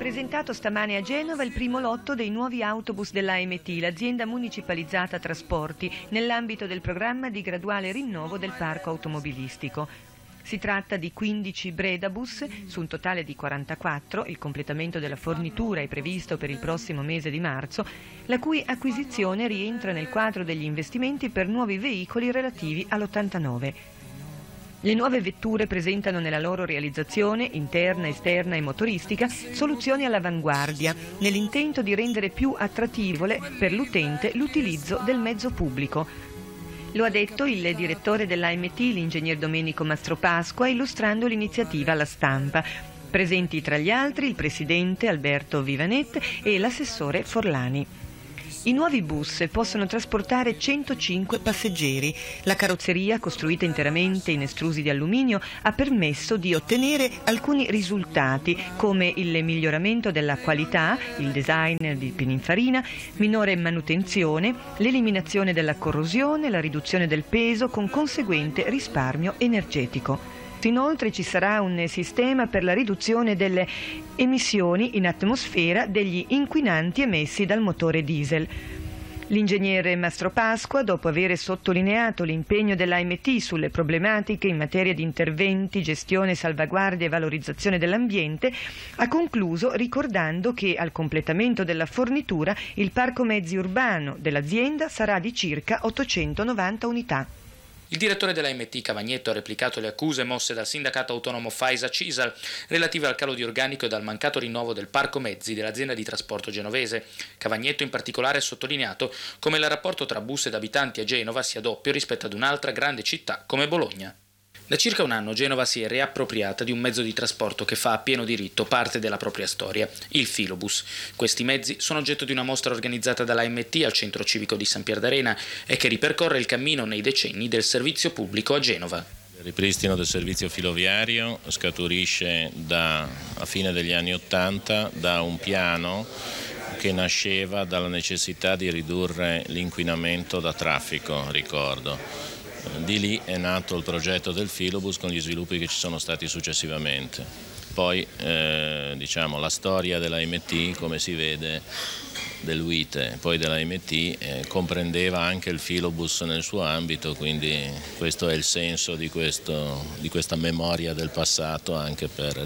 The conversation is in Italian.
presentato stamane a Genova il primo lotto dei nuovi autobus dell'AMT, l'azienda municipalizzata trasporti, nell'ambito del programma di graduale rinnovo del parco automobilistico. Si tratta di 15 Bredabus su un totale di 44, il completamento della fornitura è previsto per il prossimo mese di marzo, la cui acquisizione rientra nel quadro degli investimenti per nuovi veicoli relativi all'89. Le nuove vetture presentano nella loro realizzazione, interna, esterna e motoristica, soluzioni all'avanguardia, nell'intento di rendere più attrattivole per l'utente l'utilizzo del mezzo pubblico. Lo ha detto il direttore dell'AMT, l'ingegner Domenico Mastropasqua, illustrando l'iniziativa alla stampa. Presenti tra gli altri il presidente Alberto Vivanet e l'assessore Forlani. I nuovi bus possono trasportare 105 passeggeri. La carrozzeria, costruita interamente in estrusi di alluminio, ha permesso di ottenere alcuni risultati, come il miglioramento della qualità, il design di Pininfarina, minore manutenzione, l'eliminazione della corrosione, la riduzione del peso con conseguente risparmio energetico. Inoltre ci sarà un sistema per la riduzione delle emissioni in atmosfera degli inquinanti emessi dal motore diesel. L'ingegnere Mastropasqua, dopo aver sottolineato l'impegno dell'AMT sulle problematiche in materia di interventi, gestione, salvaguardia e valorizzazione dell'ambiente, ha concluso ricordando che al completamento della fornitura il parco mezzi urbano dell'azienda sarà di circa 890 unità. Il direttore dell'AMT Cavagnetto ha replicato le accuse mosse dal sindacato autonomo Faisa-Cisal relative al calo di organico e dal mancato rinnovo del parco mezzi dell'azienda di trasporto genovese. Cavagnetto in particolare ha sottolineato come il rapporto tra bus ed abitanti a Genova sia doppio rispetto ad un'altra grande città come Bologna. Da circa un anno Genova si è riappropriata di un mezzo di trasporto che fa a pieno diritto parte della propria storia, il filobus. Questi mezzi sono oggetto di una mostra organizzata dall'AMT al Centro Civico di San Pier d'Arena e che ripercorre il cammino nei decenni del servizio pubblico a Genova. Il ripristino del servizio filoviario scaturisce a fine degli anni '80 da un piano che nasceva dalla necessità di ridurre l'inquinamento da traffico, ricordo. Di lì è nato il progetto del filobus con gli sviluppi che ci sono stati successivamente. Poi la storia dell'AMT, come si vede, dell'UITE, poi dell'AMT, comprendeva anche il filobus nel suo ambito, quindi questo è il senso di questa memoria del passato anche per